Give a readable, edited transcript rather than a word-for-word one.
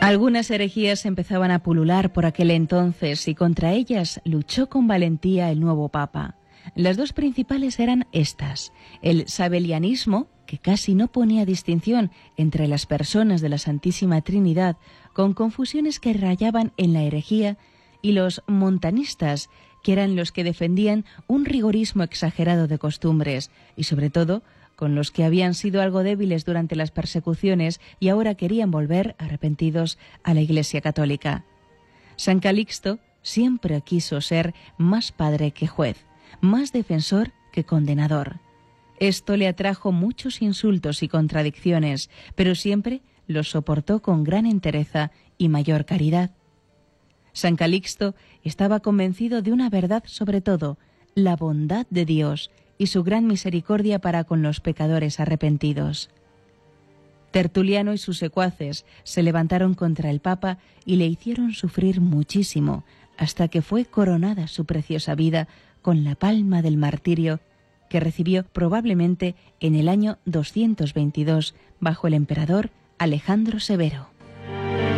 Algunas herejías empezaban a pulular por aquel entonces y contra ellas luchó con valentía el nuevo papa. Las dos principales eran estas: el sabelianismo, que casi no ponía distinción entre las personas de la Santísima Trinidad, con confusiones que rayaban en la herejía, y los montanistas, que eran los que defendían un rigorismo exagerado de costumbres, y sobre todo con los que habían sido algo débiles durante las persecuciones y ahora querían volver, arrepentidos, a la Iglesia católica. San Calixto siempre quiso ser más padre que juez, más defensor que condenador. Esto le atrajo muchos insultos y contradicciones, pero siempre los soportó con gran entereza y mayor caridad. San Calixto estaba convencido de una verdad sobre todo: la bondad de Dios y su gran misericordia para con los pecadores arrepentidos. Tertuliano y sus secuaces se levantaron contra el Papa y le hicieron sufrir muchísimo, hasta que fue coronada su preciosa vida con la palma del martirio, que recibió probablemente en el año 222 bajo el emperador Alejandro Severo.